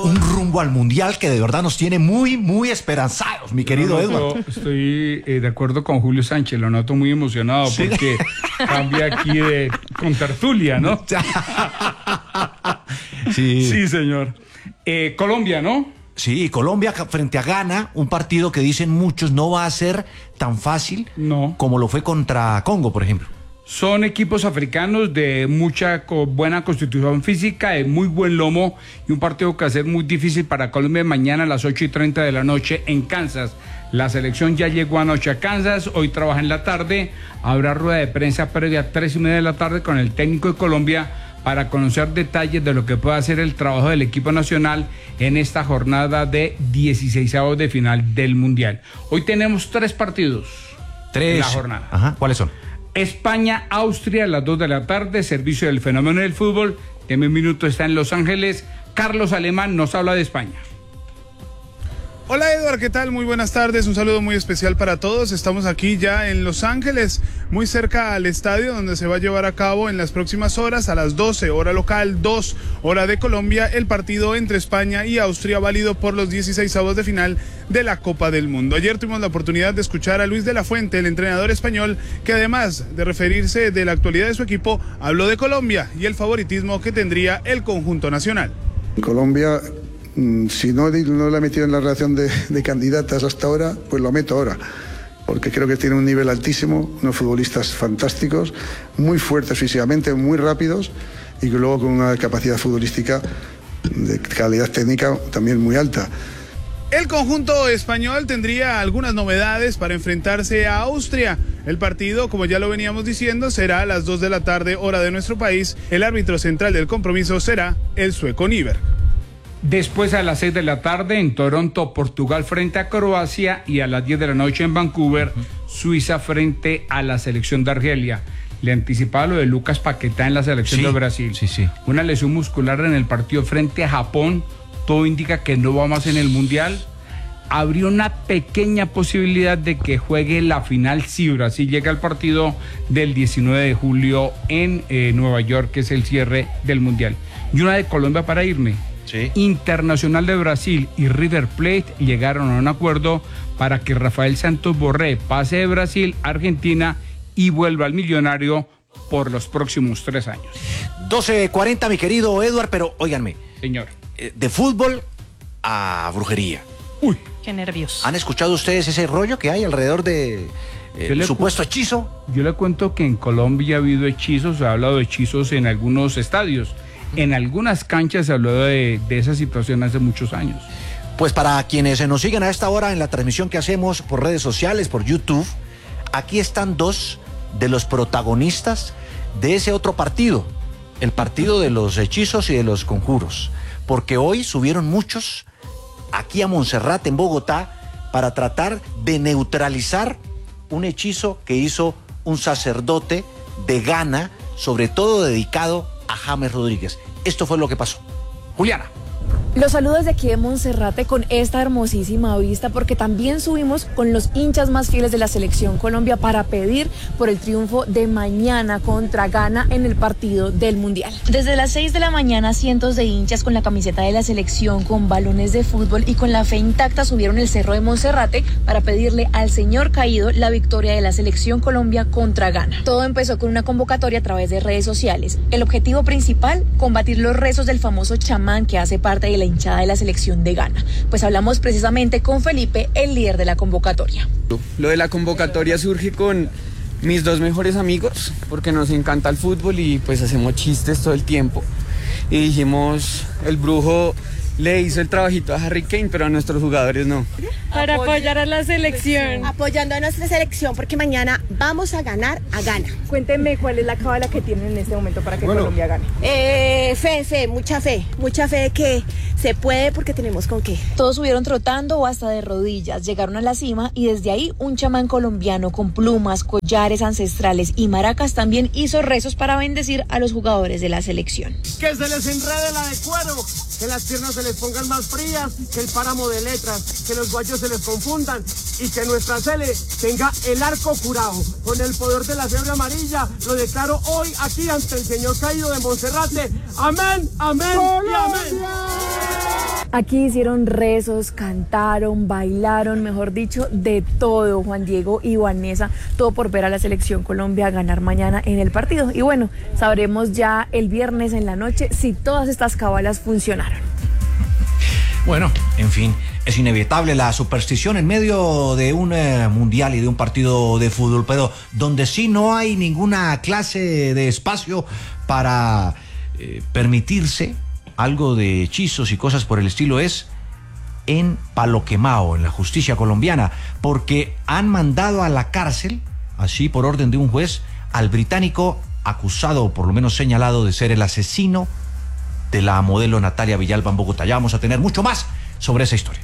un rumbo al Mundial que de verdad nos tiene muy, muy esperanzados, mi querido Edward. Estoy de acuerdo con Julio Sánchez, lo noto muy emocionado porque cambia aquí de contertulia, ¿no? Sí. Sí, señor. Colombia, ¿no? Sí, Colombia frente a Ghana, un partido que dicen muchos no va a ser tan fácil como lo fue contra Congo, por ejemplo. Son equipos africanos de mucha buena constitución física, de muy buen lomo, y un partido que va a ser muy difícil para Colombia mañana a las 8:30 de la noche en Kansas. La selección ya llegó anoche a Kansas, hoy trabaja en la tarde, habrá rueda de prensa previa a 3:30 de la tarde con el técnico de Colombia para conocer detalles de lo que pueda ser el trabajo del equipo nacional en esta jornada de 16avos de final del Mundial. Hoy tenemos 3 partidos en la jornada. Ajá, ¿cuáles son? España, Austria a las 2 de la tarde, servicio del fenómeno del fútbol. Deme un minuto, está en Los Ángeles. Carlos Alemán nos habla de España. Hola Edward, ¿qué tal? Muy buenas tardes, un saludo muy especial para todos. Estamos aquí ya en Los Ángeles, muy cerca al estadio donde se va a llevar a cabo en las próximas horas, a las 12, hora local, 2, hora de Colombia, el partido entre España y Austria, válido por los 16avos de final de la Copa del Mundo. Ayer tuvimos la oportunidad de escuchar a Luis de la Fuente, el entrenador español, que además de referirse de la actualidad de su equipo, habló de Colombia y el favoritismo que tendría el conjunto nacional. Colombia, si no la he metido en la relación de candidatas hasta ahora, pues lo meto ahora, porque creo que tiene un nivel altísimo, unos futbolistas fantásticos, muy fuertes físicamente, muy rápidos, y que luego con una capacidad futbolística de calidad técnica también muy alta. El conjunto español tendría algunas novedades para enfrentarse a Austria. El partido, como ya lo veníamos diciendo, será a las 2 de la tarde, hora de nuestro país. El árbitro central del compromiso será el sueco Nyberg. Después a las 6 de la tarde en Toronto, Portugal frente a Croacia, y a las 10 de la noche en Vancouver, Suiza frente a la selección de Argelia. Le anticipaba lo de Lucas Paquetá en la selección de Brasil. Sí. Una lesión muscular en el partido frente a Japón, todo indica que no va más en el Mundial. Habría una pequeña posibilidad de que juegue la final si Brasil llega al partido del 19 de julio en Nueva York, que es el cierre del Mundial. Y una de Colombia para irme. Sí. Internacional de Brasil y River Plate llegaron a un acuerdo para que Rafael Santos Borré pase de Brasil a Argentina y vuelva al Millonario por los próximos 3 años. 12:40, mi querido Edward, pero óiganme. Señor. De fútbol a brujería. Uy. Qué nervios. ¿Han escuchado ustedes ese rollo que hay alrededor de supuesto hechizo? Yo le cuento que en Colombia ha habido hechizos, se ha hablado de hechizos en algunos estadios. En algunas canchas se habló de esa situación hace muchos años. Pues para quienes nos siguen a esta hora en la transmisión que hacemos por redes sociales, por YouTube, aquí están 2 de los protagonistas de ese otro partido, el partido de los hechizos y de los conjuros, porque hoy subieron muchos aquí a Montserrat, en Bogotá, para tratar de neutralizar un hechizo que hizo un sacerdote de Ghana, sobre todo dedicado a James Rodríguez. Esto fue lo que pasó. Juliana. Los saludos de aquí de Monserrate con esta hermosísima vista, porque también subimos con los hinchas más fieles de la selección Colombia para pedir por el triunfo de mañana contra Ghana en el partido del Mundial. Desde las 6 de la mañana, cientos de hinchas con la camiseta de la selección, con balones de fútbol y con la fe intacta subieron el cerro de Monserrate para pedirle al señor caído la victoria de la selección Colombia contra Ghana. Todo empezó con una convocatoria a través de redes sociales. El objetivo principal, combatir los rezos del famoso chamán que hace parte de la hinchada de la selección de Ghana. Pues hablamos precisamente con Felipe, el líder de la convocatoria. Lo de la convocatoria surge con mis 2 mejores amigos, porque nos encanta el fútbol y pues hacemos chistes todo el tiempo. Y dijimos, el brujo le hizo el trabajito a Harry Kane, pero a nuestros jugadores no. Para apoyar a la selección. Apoyando a nuestra selección, porque mañana vamos a ganar a Ghana. Cuéntenme cuál es la cábala que tienen en este momento para que Colombia gane. Mucha fe que se puede, porque tenemos con qué. Todos subieron trotando o hasta de rodillas, llegaron a la cima y desde ahí un chamán colombiano con plumas, collares ancestrales y maracas también hizo rezos para bendecir a los jugadores de la selección. Que se les enrede la de cuero, que las piernas se les pongan más frías que el páramo de letras, que los guayos se les confundan y que nuestra sele tenga el arco curado. Con el poder de la fiebre amarilla, lo declaro hoy aquí ante el señor caído de Monserrate. Amén, amén y amén. Aquí hicieron rezos, cantaron, bailaron, mejor dicho, de todo, Juan Diego y Vanessa, todo por ver a la selección Colombia ganar mañana en el partido. Y bueno, sabremos ya el viernes en la noche si todas estas cabalas funcionaron. Bueno, en fin, es inevitable la superstición en medio de un mundial y de un partido de fútbol, pero donde sí no hay ninguna clase de espacio para permitirse algo de hechizos y cosas por el estilo es en Palo Quemao, en la justicia colombiana, porque han mandado a la cárcel, así por orden de un juez, al británico acusado, o por lo menos señalado, de ser el asesino de la modelo Natalia Villalba en Bogotá. Ya vamos a tener mucho más sobre esa historia.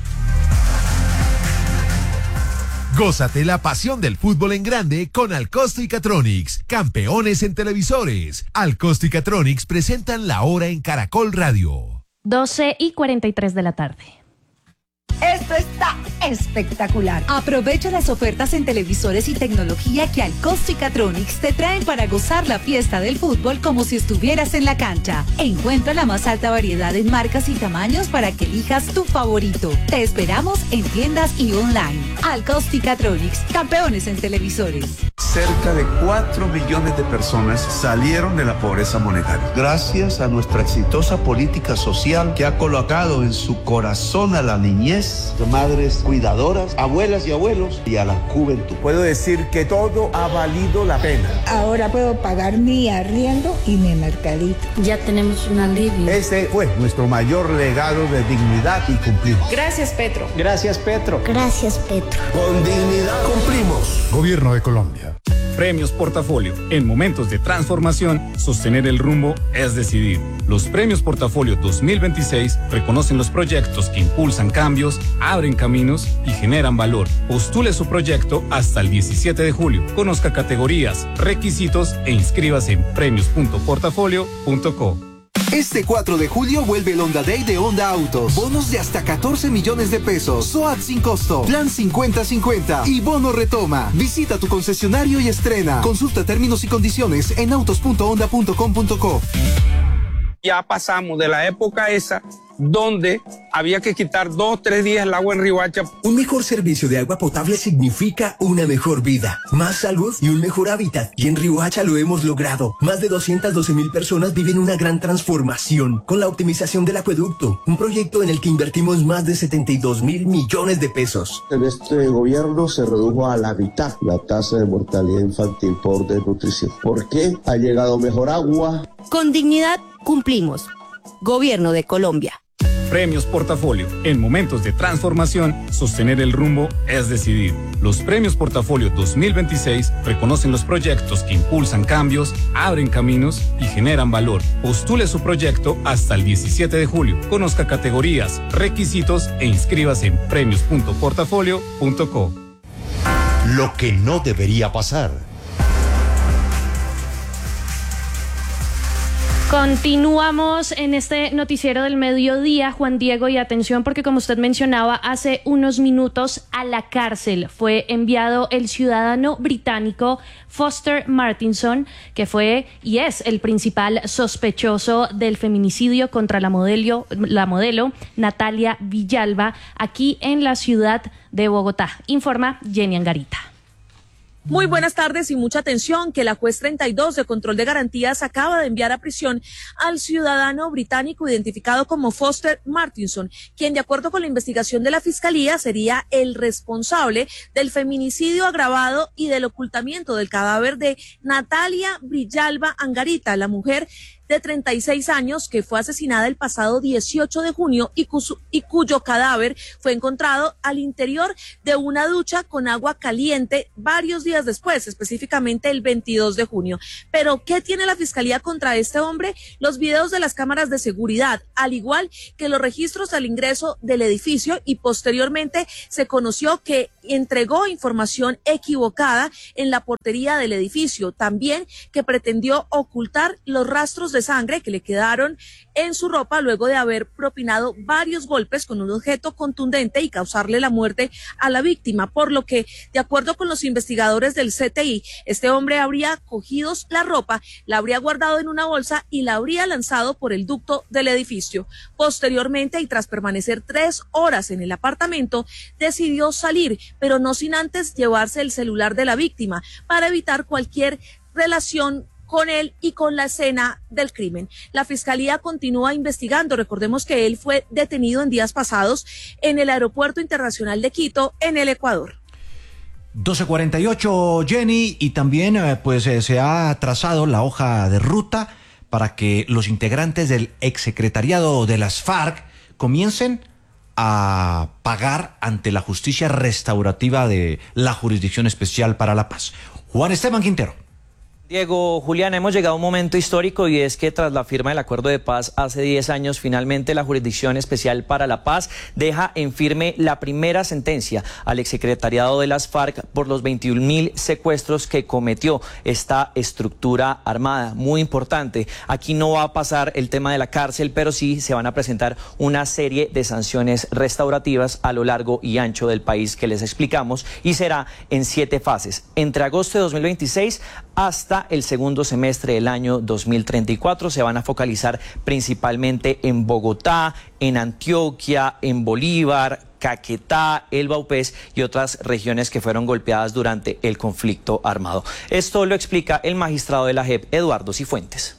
Gózate la pasión del fútbol en grande con Alcosto y Catronics, campeones en televisores. Alcosto y Catronics presentan La Hora en Caracol Radio. 12:43 de la tarde. Esto está espectacular. Aprovecha las ofertas en televisores y tecnología que Alcosto y Catronics te traen para gozar la fiesta del fútbol como si estuvieras en la cancha. Encuentra la más alta variedad en marcas y tamaños para que elijas tu favorito. Te esperamos en tiendas y online. Alcosto y Catronics, campeones en televisores. Cerca de 4 millones de personas salieron de la pobreza monetaria. Gracias a nuestra exitosa política social que ha colocado en su corazón a la niñez, madres cuidadoras, abuelas y abuelos y a la juventud. Puedo decir que todo ha valido la pena. Ahora puedo pagar mi arriendo y mi mercadito. Ya tenemos un alivio. Ese fue nuestro mayor legado de dignidad y cumplir. Gracias, Petro. Gracias, Petro. Gracias, Petro. Con dignidad cumplimos. Gobierno de Colombia. Premios Portafolio. En momentos de transformación, sostener el rumbo es decidir. Los Premios Portafolio 2026 reconocen los proyectos que impulsan cambios, abren caminos y generan valor. Postule su proyecto hasta el 17 de julio. Conozca categorías, requisitos e inscríbase en premios.portafolio.co. Este 4 de julio vuelve el Honda Day de Honda Autos. Bonos de hasta 14 millones de pesos. SOAT sin costo. Plan 50-50. Y bono retoma. Visita tu concesionario y estrena. Consulta términos y condiciones en autos.honda.com.co. Ya pasamos de la época esa donde había que quitar 2 o 3 días el agua en Riohacha. Un mejor servicio de agua potable significa una mejor vida, más salud y un mejor hábitat. Y en Riohacha lo hemos logrado. Más de 212,000 personas viven una gran transformación con la optimización del acueducto, un proyecto en el que invertimos más de 72,000 millones de pesos. En este gobierno se redujo a la mitad la tasa de mortalidad infantil por desnutrición. ¿Por qué? Ha llegado mejor agua. Con dignidad cumplimos. Gobierno de Colombia. Premios Portafolio. En momentos de transformación, sostener el rumbo es decidir. Los Premios Portafolio 2026 reconocen los proyectos que impulsan cambios, abren caminos y generan valor. Postule su proyecto hasta el 17 de julio. Conozca categorías, requisitos e inscríbase en premios.portafolio.co. Lo que no debería pasar. Continuamos en este noticiero del mediodía, Juan Diego, y atención porque como usted mencionaba, hace unos minutos a la cárcel fue enviado el ciudadano británico Foster Martinson, que fue y es el principal sospechoso del feminicidio contra la modelo Natalia Villalba aquí en la ciudad de Bogotá. Informa Jenny Angarita. Muy buenas tardes y mucha atención que la juez 32 de control de garantías acaba de enviar a prisión al ciudadano británico identificado como Foster Martinson, quien de acuerdo con la investigación de la fiscalía sería el responsable del feminicidio agravado y del ocultamiento del cadáver de Natalia Villalba Angarita, la mujer de 36 años que fue asesinada el pasado 18 de junio y cuyo cadáver fue encontrado al interior de una ducha con agua caliente varios días después, específicamente el 22 de junio. Pero, ¿qué tiene la fiscalía contra este hombre? Los videos de las cámaras de seguridad, al igual que los registros al ingreso del edificio, y posteriormente se conoció que entregó información equivocada en la portería del edificio, también que pretendió ocultar los rastros de de sangre que le quedaron en su ropa luego de haber propinado varios golpes con un objeto contundente y causarle la muerte a la víctima, por lo que, de acuerdo con los investigadores del CTI, este hombre habría cogido la ropa, la habría guardado en una bolsa y la habría lanzado por el ducto del edificio. Posteriormente, y tras permanecer 3 horas en el apartamento, decidió salir, pero no sin antes llevarse el celular de la víctima para evitar cualquier relación con él y con la escena del crimen. La fiscalía continúa investigando. Recordemos que él fue detenido en días pasados en el Aeropuerto Internacional de Quito, en el Ecuador. 12:48, Jenny, y también se ha trazado la hoja de ruta para que los integrantes del exsecretariado de las FARC comiencen a pagar ante la justicia restaurativa de la Jurisdicción Especial para la Paz. Juan Esteban Quintero. Diego, Julián, hemos llegado a un momento histórico y es que tras la firma del acuerdo de paz hace 10 años, finalmente la Jurisdicción Especial para la Paz deja en firme la primera sentencia al exsecretariado de las FARC por los 21.000 secuestros que cometió esta estructura armada. Muy importante, aquí no va a pasar el tema de la cárcel, pero sí se van a presentar una serie de sanciones restaurativas a lo largo y ancho del país que les explicamos, y será en 7 fases, entre agosto de 2026 hasta el segundo semestre del año 2034. Se van a focalizar principalmente en Bogotá, en Antioquia, en Bolívar, Caquetá, el Vaupés y otras regiones que fueron golpeadas durante el conflicto armado. Esto lo explica el magistrado de la JEP, Eduardo Cifuentes.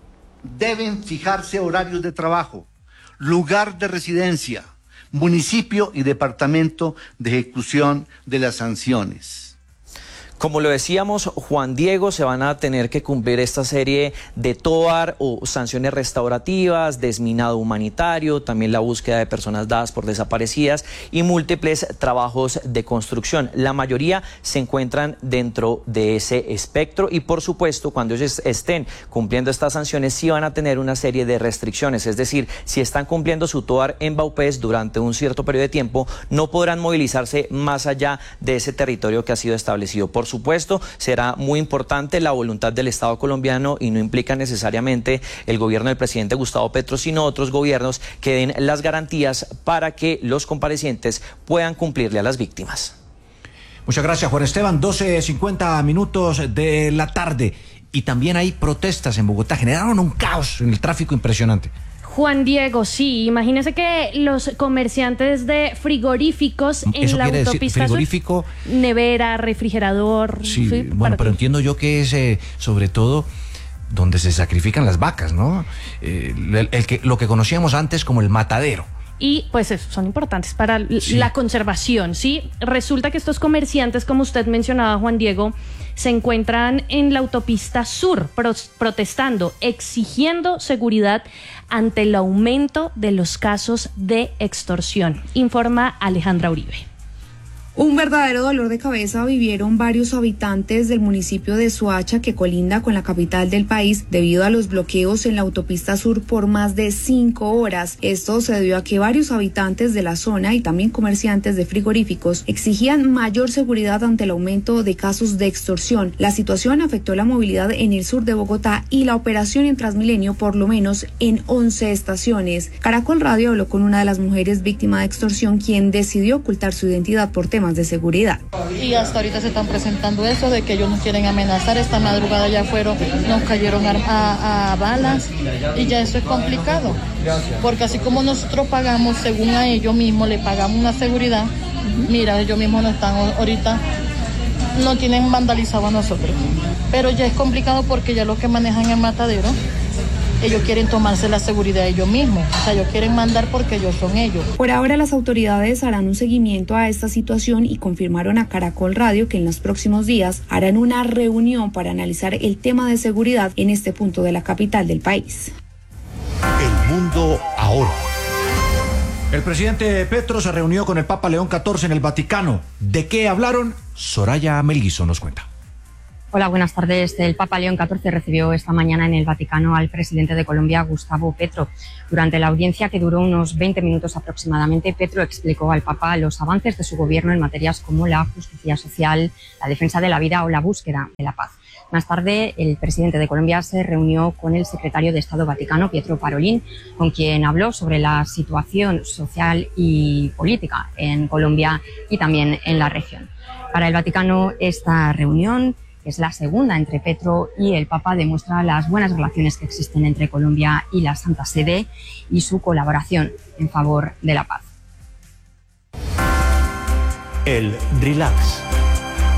Deben fijarse horarios de trabajo, lugar de residencia, municipio y departamento de ejecución de las sanciones. Como lo decíamos, Juan Diego, se van a tener que cumplir esta serie de TOAR o sanciones restaurativas, desminado humanitario, también la búsqueda de personas dadas por desaparecidas y múltiples trabajos de construcción. La mayoría se encuentran dentro de ese espectro y, por supuesto, cuando ellos estén cumpliendo estas sanciones, sí van a tener una serie de restricciones. Es decir, si están cumpliendo su TOAR en Vaupés durante un cierto periodo de tiempo, no podrán movilizarse más allá de ese territorio que ha sido establecido. Por supuesto, será muy importante la voluntad del Estado colombiano y no implica necesariamente el gobierno del presidente Gustavo Petro, sino otros gobiernos que den las garantías para que los comparecientes puedan cumplirle a las víctimas. Muchas gracias, Juan Esteban. 12:50 de la tarde. Y también hay protestas en Bogotá. Generaron un caos en el tráfico impresionante. Juan Diego, sí, imagínese que los comerciantes de frigoríficos en la autopista frigorífico, nevera, refrigerador. Sí, bueno, pero entiendo yo que es sobre todo donde se sacrifican las vacas, ¿no? Lo que conocíamos antes como el matadero. Y pues son importantes para la conservación, ¿sí? Resulta que estos comerciantes, como usted mencionaba, Juan Diego, se encuentran en la autopista sur protestando, exigiendo seguridad ante el aumento de los casos de extorsión, informa Alejandra Uribe. Un verdadero dolor de cabeza vivieron varios habitantes del municipio de Soacha, que colinda con la capital del país, debido a los bloqueos en la autopista sur por más de 5 horas. Esto se debió a que varios habitantes de la zona y también comerciantes de frigoríficos exigían mayor seguridad ante el aumento de casos de extorsión. La situación afectó la movilidad en el sur de Bogotá y la operación en Transmilenio, por lo menos en 11 estaciones. Caracol Radio habló con una de las mujeres víctimas de extorsión, quien decidió ocultar su identidad por temas de seguridad. Y hasta ahorita se están presentando eso de que ellos nos quieren amenazar. Esta madrugada ya nos cayeron a balas y ya eso es complicado, porque así como nosotros pagamos, según a ellos mismos le pagamos una seguridad, mira, ellos mismos no están ahorita, no tienen vandalizado a nosotros, pero ya es complicado porque ya los que manejan el matadero, ellos quieren tomarse la seguridad ellos mismos, o sea, ellos quieren mandar porque ellos son ellos. Por ahora las autoridades harán un seguimiento a esta situación y confirmaron a Caracol Radio que en los próximos días harán una reunión para analizar el tema de seguridad en este punto de la capital del país. El mundo ahora. El presidente Petro se reunió con el Papa León XIV en el Vaticano. ¿De qué hablaron? Soraya Melguizo nos cuenta. Hola, buenas tardes. El Papa León XIV recibió esta mañana en el Vaticano al presidente de Colombia, Gustavo Petro. Durante la audiencia, que duró unos 20 minutos aproximadamente, Petro explicó al Papa los avances de su gobierno en materias como la justicia social, la defensa de la vida o la búsqueda de la paz. Más tarde, el presidente de Colombia se reunió con el secretario de Estado Vaticano, Pietro Parolin, con quien habló sobre la situación social y política en Colombia y también en la región. Para el Vaticano, esta reunión, que es la segunda entre Petro y el Papa, demuestra las buenas relaciones que existen entre Colombia y la Santa Sede y su colaboración en favor de la paz. El relax.